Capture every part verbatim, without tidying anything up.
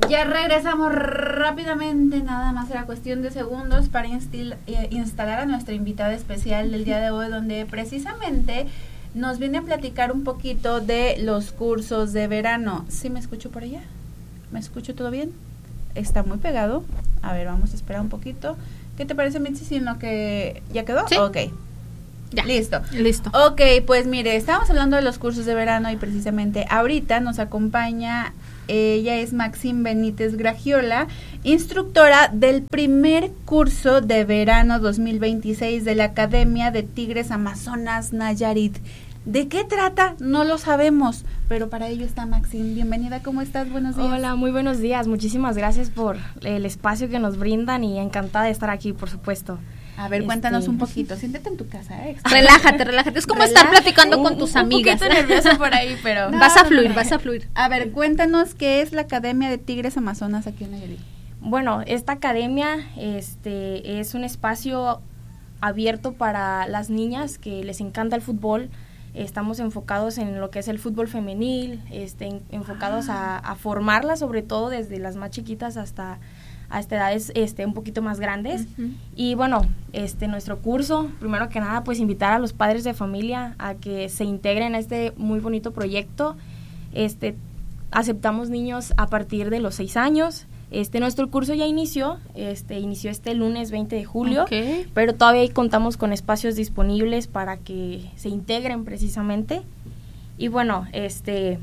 Ya regresamos rápidamente, nada más era cuestión de segundos para instil, eh, instalar a nuestra invitada especial del día de hoy, donde precisamente nos viene a platicar un poquito de los cursos de verano. ¿Sí me escucho por allá? ¿Me escucho todo bien? Está muy pegado. A ver, vamos a esperar un poquito. ¿Qué te parece, Mitzi, si en lo que ya quedó? Sí. Ok. Ya. Listo. Listo. Ok, pues mire, estábamos hablando de los cursos de verano y precisamente ahorita nos acompaña, ella es Maxine Benítez Gragiola, instructora del primer curso de verano dos mil veintiséis de la Academia de Tigres Amazonas Nayarit. ¿De qué trata? No lo sabemos, pero para ello está Maxine. Bienvenida, ¿cómo estás? Buenos días. Hola, muy buenos días. Muchísimas gracias por el espacio que nos brindan y encantada de estar aquí, por supuesto. A ver, este... cuéntanos un poquito. Siéntate en tu casa, ¿eh? Relájate, relájate. Es como Relájate. estar platicando Un- con tus un amigas. poquito nerviosa por ahí, pero... No, vas a fluir, no. vas a fluir. A ver, cuéntanos qué es la Academia de Tigres Amazonas aquí en Nayarit. Bueno, esta academia este, es un espacio abierto para las niñas que les encanta el fútbol. Estamos enfocados en lo que es el fútbol femenil, este, en, enfocados a, a formarlas, sobre todo desde las más chiquitas hasta, hasta edades este, un poquito más grandes. Uh-huh. Y bueno, este, nuestro curso, primero que nada, pues invitar a los padres de familia a que se integren a este muy bonito proyecto. Este, aceptamos niños a partir de los seis años. Este, nuestro curso ya inició, este, inició este lunes veinte de julio, Okay. pero todavía contamos con espacios disponibles para que se integren precisamente. Y bueno, este,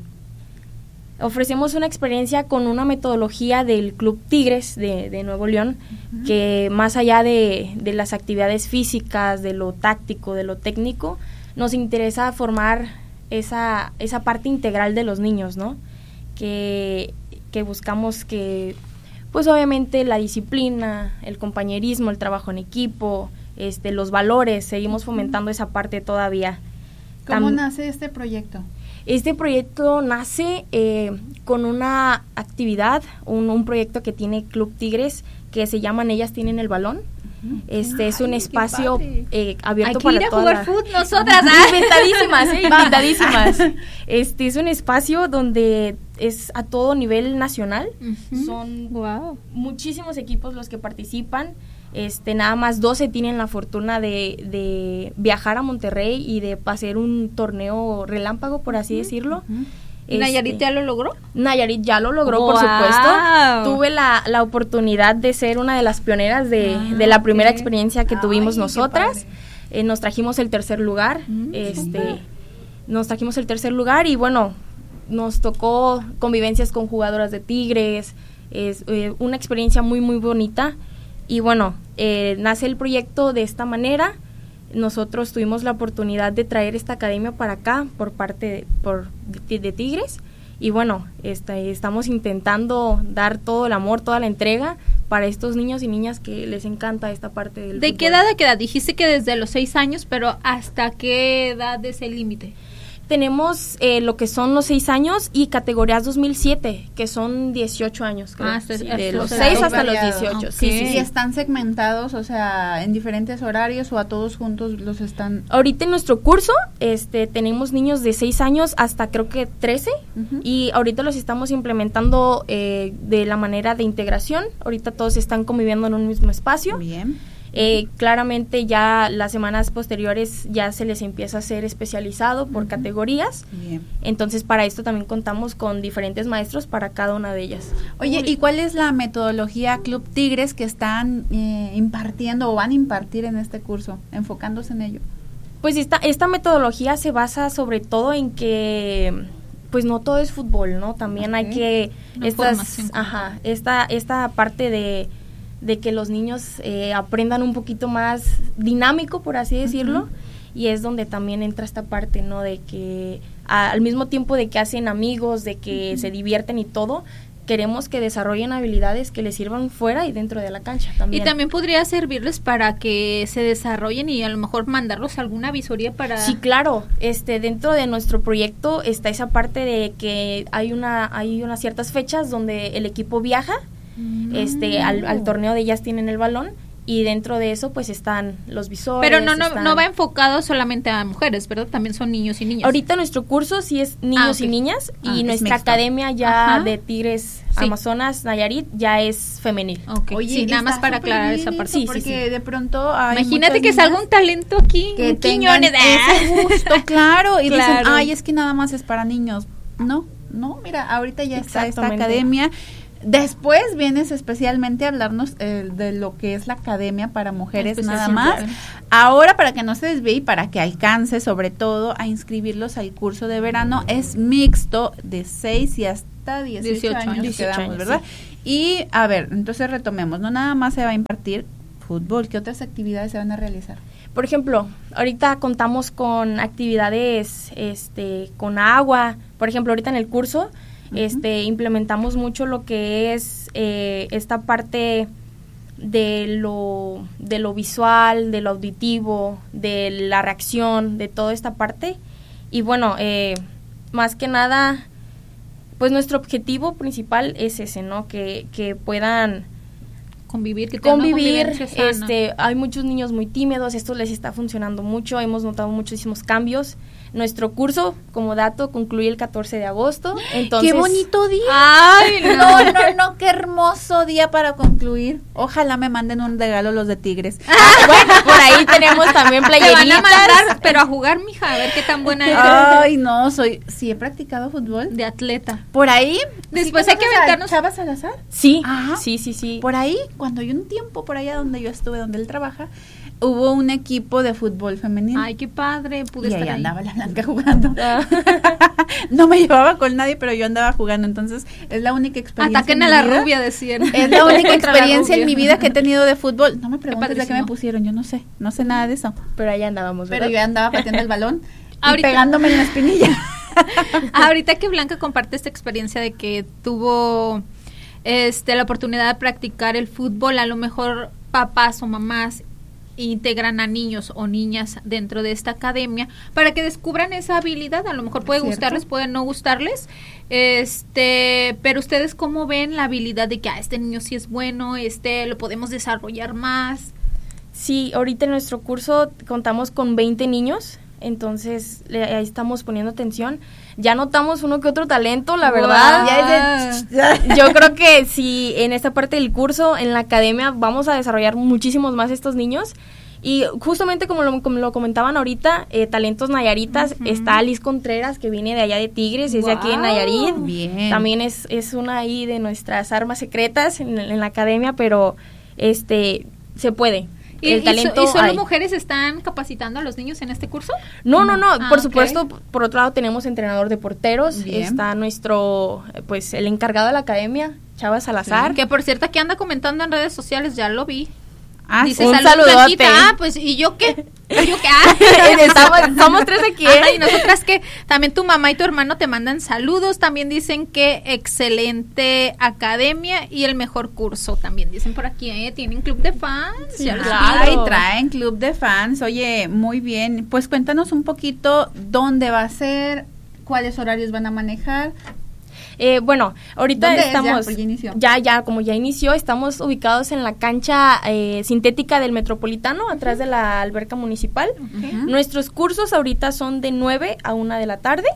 ofrecemos una experiencia con una metodología del Club Tigres de, de Nuevo León, uh-huh. que más allá de, de las actividades físicas, de lo táctico, de lo técnico, nos interesa formar esa, esa parte integral de los niños, ¿no? Que, que buscamos que, pues obviamente la disciplina, el compañerismo, el trabajo en equipo, este, los valores, seguimos fomentando esa parte todavía. ¿Cómo Tam- nace este proyecto? Este proyecto nace eh, con una actividad, un, un proyecto que tiene Club Tigres, que se llaman Ellas Tienen el Balón. Uh-huh. Este Ay, es un qué espacio padre. eh, abierto Hay que para ir a toda jugar la- fútbol nosotras. ¿Ah? Inventadísimas, ¿eh? Inventadísimas. Este es un espacio donde es a todo nivel nacional. Uh-huh. Son Wow. muchísimos equipos los que participan. Este, nada más doce tienen la fortuna de, de viajar a Monterrey y de hacer un torneo relámpago, por así decirlo. Uh-huh. ¿Y Nayarit Este, ya lo logró? Nayarit ya lo logró, por Wow. supuesto. Tuve la, la oportunidad de ser una de las pioneras de, Ah, de la primera ok. experiencia que Ay, tuvimos qué nosotras. padre. Eh, nos trajimos el tercer lugar. Mm, este súper. Nos trajimos el tercer lugar y bueno, nos tocó convivencias con jugadoras de Tigres. Es eh, una experiencia muy, muy bonita. Y bueno, eh, nace el proyecto de esta manera. Nosotros tuvimos la oportunidad de traer esta academia para acá por parte de, por, de, de Tigres y bueno, este, estamos intentando dar todo el amor, toda la entrega para estos niños y niñas que les encanta esta parte del ¿De fútbol. qué edad a qué edad? Dijiste que desde los seis años, pero ¿hasta qué edad es el límite? Tenemos eh, lo que son los seis años y categorías dos mil siete, que son dieciocho años, creo. Ah, hasta- Sí, hasta de los los seis edades hasta los variados. dieciocho. Ok. Sí, sí, ¿Y sí. están segmentados, o sea, en diferentes horarios o a todos juntos los están...? Ahorita en nuestro curso este, tenemos niños de seis años hasta creo que trece Uh-huh. y ahorita los estamos implementando eh, de la manera de integración. Ahorita todos están conviviendo en un mismo espacio. Bien. Eh, claramente ya las semanas posteriores ya se les empieza a hacer especializado por Ujú. categorías. Bien. Entonces para esto también contamos con diferentes maestros para cada una de ellas. Oye, ¿y cuál es la metodología Club Tigres que están eh, impartiendo o van a impartir en este curso, enfocándose en ello? Pues esta, esta metodología se basa sobre todo en que pues no todo es fútbol, ¿no? También Ok. hay que Una estas, formación. ajá, esta, esta parte de, de que los niños eh, aprendan un poquito más dinámico, por así decirlo, Ujú. y es donde también entra esta parte, ¿no? De que a- al mismo tiempo de que hacen amigos, de que Ujú. se divierten y todo, queremos que desarrollen habilidades que les sirvan fuera y dentro de la cancha también. Y también podría servirles para que se desarrollen y a lo mejor mandarlos a alguna visoría para... Sí, claro. Este, dentro de nuestro proyecto está esa parte de que hay una, hay unas ciertas fechas donde el equipo viaja, Mm. este, al, al torneo de Ellas Tienen el Balón, y dentro de eso pues están los visores. Pero no, no, están- no va enfocado solamente a mujeres, ¿verdad? También son niños y niñas. Ahorita nuestro curso sí es niños Ah, ok. y niñas, Ah, y es nuestra mixto. academia ya Ajá. de Tigres Sí, sí. Amazonas, Nayarit, ya es femenil. Okay. Oye, sí, nada más para aclarar esa parte. Sí, porque sí, sí. de pronto hay imagínate que salga un talento aquí, que un tengan ese gusto, claro, y claro. dicen, ay, es que nada más es para niños. No, no, mira, ahorita ya está esta academia. Después vienes especialmente a hablarnos eh, de lo que es la academia para mujeres nada más. Ahora, para que no se desvíe y para que alcance sobre todo a inscribirlos al curso de verano, es mixto de seis y hasta dieciocho años, dieciocho quedamos, años, ¿verdad? Sí. Y a ver, entonces retomemos, no nada más se va a impartir fútbol, ¿qué otras actividades se van a realizar? Por ejemplo, ahorita contamos con actividades este con agua, por ejemplo, ahorita en el curso Este, uh-huh. implementamos mucho lo que es eh, esta parte de lo, de lo visual, de lo auditivo, de la reacción, de toda esta parte. Y bueno, eh, más que nada, pues nuestro objetivo principal es ese, ¿no? Que, que puedan convivir, que convivir, este, hay muchos niños muy tímidos, esto les está funcionando mucho, hemos notado muchísimos cambios. Nuestro curso, como dato, concluye el catorce de agosto. Entonces, ¡qué bonito día! ¡Ay, no, no, no! ¡Qué hermoso día para concluir! Ojalá me manden un regalo los de Tigres. Ah, bueno, por ahí tenemos también playeritas. Te van a mandar, pero a jugar, mija, a ver qué tan buena eres. Ay, no, soy... Sí, he practicado fútbol. De atleta. Por ahí... Después ¿sí hay que aventarnos... ¿Chava Salazar? Sí, Ajá. sí, sí, sí. Por ahí, cuando hay un tiempo por allá donde yo estuve, donde él trabaja, hubo un equipo de fútbol femenino. Ay, qué padre, pude y estar ahí ahí. andaba la Blanca jugando. No me llevaba con nadie, pero yo andaba jugando, entonces es la única experiencia. Ataquen a la vida. Rubia, decían. Es la única experiencia en mi vida que he tenido de fútbol. No me preguntes de qué me pusieron, yo no sé, no sé nada de eso. Pero allá andábamos, ¿verdad? Pero yo andaba pateando el balón y pegándome en la espinilla. Ahorita que Blanca comparte esta experiencia de que tuvo este la oportunidad de practicar el fútbol, a lo mejor papás o mamás integran a niños o niñas dentro de esta academia para que descubran esa habilidad. A lo mejor puede ¿cierto? Gustarles, puede no gustarles, este, pero ustedes cómo ven la habilidad de que ah, este niño sí es bueno, este lo podemos desarrollar más. Sí, ahorita en nuestro curso contamos con veinte niños, entonces le, ahí estamos poniendo atención. Ya notamos uno que otro talento, la wow. verdad. De, yo creo que si en esta parte del curso, en la academia, vamos a desarrollar muchísimos más estos niños. Y justamente como lo, como lo comentaban ahorita, eh, talentos nayaritas, uh-huh. está Alice Contreras, que viene de allá de Tigres, es wow. de aquí en Nayarit. Bien. También es, es una ahí de nuestras armas secretas en, en la academia, pero este se puede. ¿Y, el talento y, so, ¿Y solo hay. Mujeres están capacitando a los niños en este curso? No, no, no, ah, por okay. supuesto, por otro lado tenemos entrenador de porteros, bien. Está nuestro, pues el encargado de la academia, Chava Salazar. Sí. Que por cierto aquí anda comentando en redes sociales, ya lo vi. Ah, dice, un saludos, saludote. Blanquita. Ah, pues, ¿y yo qué? ¿Yo qué? Ah. Estamos, somos tres aquí, ¿eh? Ajá, y nosotras que también tu mamá y tu hermano te mandan saludos, también dicen que excelente academia y el mejor curso, también dicen por aquí, ¿eh? Tienen club de fans. Sí, ya claro. Traen club de fans, oye, muy bien, pues cuéntanos un poquito dónde va a ser, cuáles horarios van a manejar. Eh, bueno, ahorita estamos, ya, ya, inició. ya, ya, como ya inició, estamos ubicados en la cancha eh, sintética del Metropolitano, uh-huh. atrás de la alberca municipal. Uh-huh. Nuestros cursos ahorita son de nueve a una de la tarde.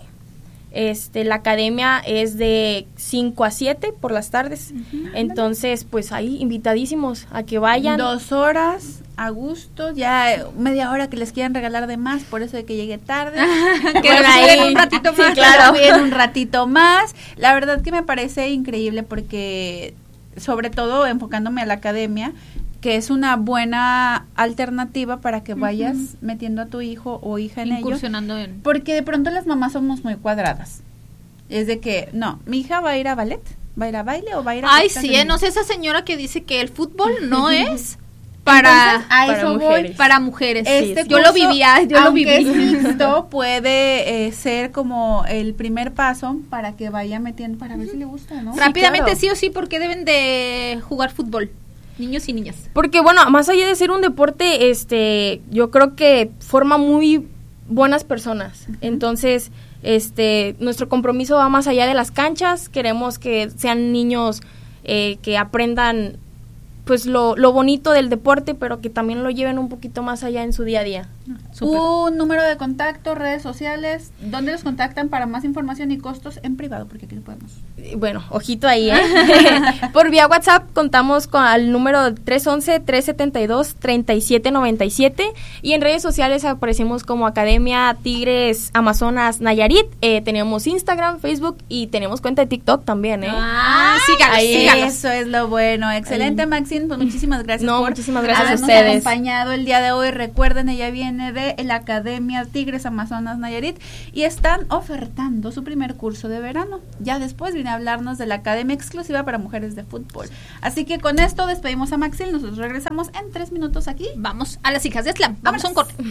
Este, la academia es de cinco a siete por las tardes. Uh-huh. Entonces, pues ahí invitadísimos a que vayan. Dos horas a gusto, ya media hora que les quieran regalar de más, por eso de que llegue tarde. Que bueno, ahí un ratito más. Sí, claro, bien, un ratito más. La verdad que me parece increíble porque, sobre todo enfocándome a la academia, que es una buena alternativa para que vayas uh-huh. metiendo a tu hijo o hija en ello. Incursionando en... Porque de pronto las mamás somos muy cuadradas. Es de que, no, mi hija va a ir a ballet, va a ir a baile o va a ir a... Ay, sí, eh, no sé, esa señora que dice que el fútbol no es... Para, Entonces, a para eso mujeres. Voy. Para mujeres. Este sí, yo curso, lo vivía, yo lo viví. Es mixto, puede eh, ser como el primer paso para que vaya metiendo, para ver si le gusta, ¿no? Sí, rápidamente, claro. sí o sí, porque deben de jugar fútbol, niños y niñas. Porque bueno, más allá de ser un deporte, este, yo creo que forma muy buenas personas. Uh-huh. Entonces, este, nuestro compromiso va más allá de las canchas. Queremos que sean niños eh, que aprendan pues lo, lo bonito del deporte, pero que también lo lleven un poquito más allá en su día a día. Super. Un número de contacto, redes sociales, ¿dónde los contactan para más información y costos en privado? Porque aquí lo podemos. Bueno, ojito ahí, ¿eh? Por vía WhatsApp contamos con el número tres once, tres setenta y dos, treinta y siete noventa y siete y en redes sociales aparecemos como Academia Tigres Amazonas Nayarit. Eh, tenemos Instagram, Facebook y tenemos cuenta de TikTok también, ¿eh? Ah, síganos, síganos. Eso es lo bueno. Excelente, ahí. Maxine, pues muchísimas gracias no, por muchísimas gracias habernos a ustedes. acompañado el día de hoy. Recuerden, ella viene de la Academia Tigres Amazonas Nayarit y están ofertando su primer curso de verano. Ya después viene a hablarnos de la Academia exclusiva para mujeres de fútbol. Así que con esto despedimos a Maxil. Nosotros regresamos en tres minutos aquí. Vamos a las hijas de Aztlán. Vamos a un corte.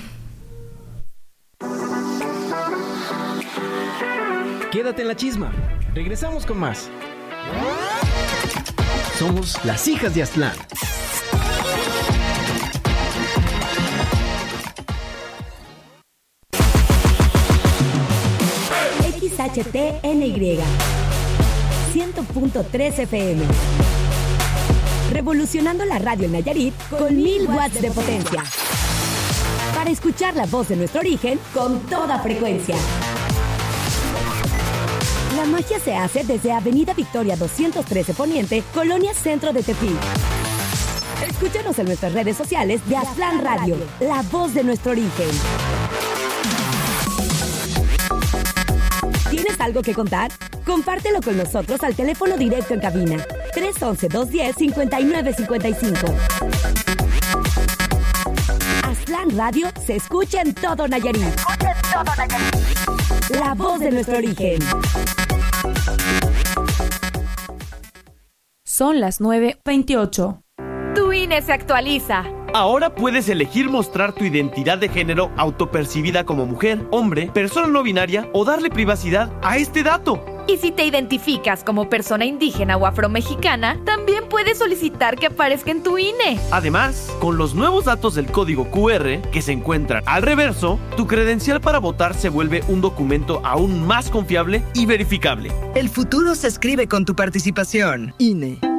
Quédate en la chisma. Regresamos con más. Somos las hijas de Aztlán. X H T N Y cien punto tres F M. Revolucionando la radio en Nayarit con mil watts de potencia. Para escuchar la voz de nuestro origen con toda frecuencia. La magia se hace desde Avenida Victoria doscientos trece Poniente, Colonia Centro de Tepic. Escúchanos en nuestras redes sociales de Aztlán Radio, la voz de nuestro origen. ¿Tienes algo que contar? Compártelo con nosotros al teléfono directo en cabina tres once, dos diez, cincuenta y nueve cincuenta y cinco. Aztlán Radio se escucha en todo Nayarit. Se escucha en todo Nayarit. La voz de nuestro origen. Son las nueve veintiocho. Tu I N E se actualiza. Ahora puedes elegir mostrar tu identidad de género autopercibida como mujer, hombre, persona no binaria o darle privacidad a este dato. Y si te identificas como persona indígena o afromexicana, también puedes solicitar que aparezca en tu I N E. Además, con los nuevos datos del código Q R que se encuentran al reverso, tu credencial para votar se vuelve un documento aún más confiable y verificable. El futuro se escribe con tu participación. I N E.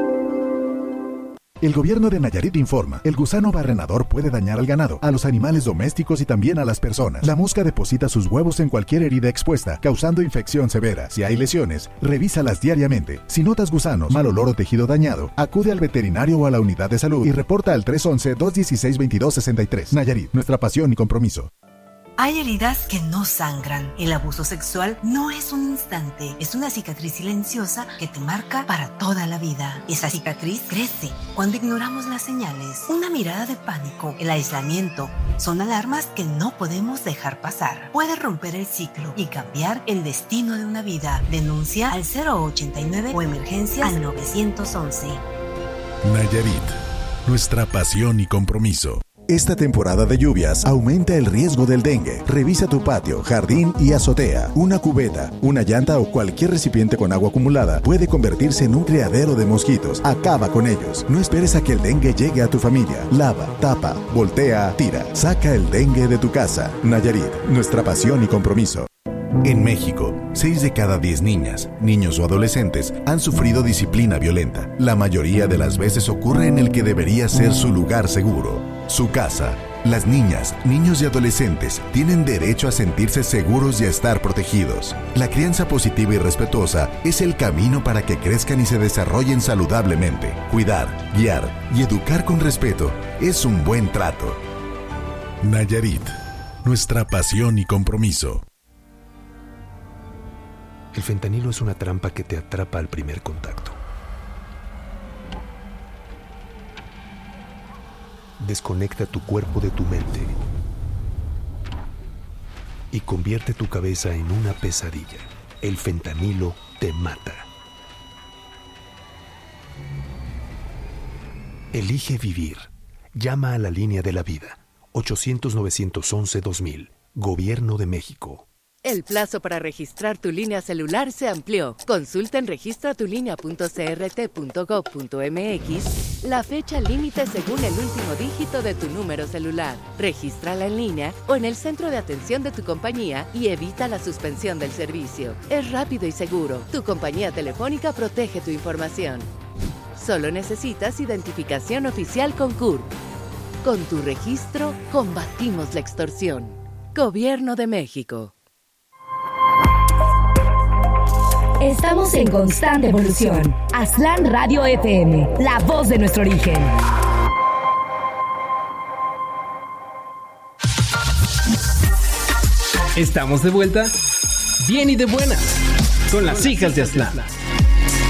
El gobierno de Nayarit informa, el gusano barrenador puede dañar al ganado, a los animales domésticos y también a las personas. La mosca deposita sus huevos en cualquier herida expuesta, causando infección severa. Si hay lesiones, revísalas diariamente. Si notas gusanos, mal olor o tejido dañado, acude al veterinario o a la unidad de salud y reporta al tres once, dos dieciséis, veintidós sesenta y tres. Nayarit, nuestra pasión y compromiso. Hay heridas que no sangran. El abuso sexual no es un instante, es una cicatriz silenciosa que te marca para toda la vida. Esa cicatriz crece cuando ignoramos las señales. Una mirada de pánico, el aislamiento, son alarmas que no podemos dejar pasar. Puede romper el ciclo y cambiar el destino de una vida. Denuncia al cero ochenta y nueve o emergencias al nueve once. Nayarit, nuestra pasión y compromiso. Esta temporada de lluvias aumenta el riesgo del dengue. Revisa tu patio, jardín y azotea. Una cubeta, una llanta o cualquier recipiente con agua acumulada puede convertirse en un criadero de mosquitos. Acaba con ellos. No esperes a que el dengue llegue a tu familia. Lava, tapa, voltea, tira. Saca el dengue de tu casa. Nayarit, nuestra pasión y compromiso. En México, seis de cada diez niñas, niños o adolescentes han sufrido disciplina violenta. La mayoría de las veces ocurre en el que debería ser su lugar seguro, su casa. Las niñas, niños y adolescentes tienen derecho a sentirse seguros y a estar protegidos. La crianza positiva y respetuosa es el camino para que crezcan y se desarrollen saludablemente. Cuidar, guiar y educar con respeto es un buen trato. Nayarit, nuestra pasión y compromiso. El fentanilo es una trampa que te atrapa al primer contacto. Desconecta tu cuerpo de tu mente y convierte tu cabeza en una pesadilla. El fentanilo te mata. Elige vivir. Llama a la línea de la vida. ochocientos, novecientos once, dos mil. Gobierno de México. El plazo para registrar tu línea celular se amplió. Consulta en registra tu línea punto c r t punto gov punto m x la fecha límite según el último dígito de tu número celular. Regístrala en línea o en el centro de atención de tu compañía y evita la suspensión del servicio. Es rápido y seguro. Tu compañía telefónica protege tu información. Solo necesitas identificación oficial con C U R. Con tu registro, combatimos la extorsión. Gobierno de México. Estamos en constante evolución. Aztlán Radio F M, la voz de nuestro origen. Estamos de vuelta, bien y de buenas, con las hijas de Aztlán.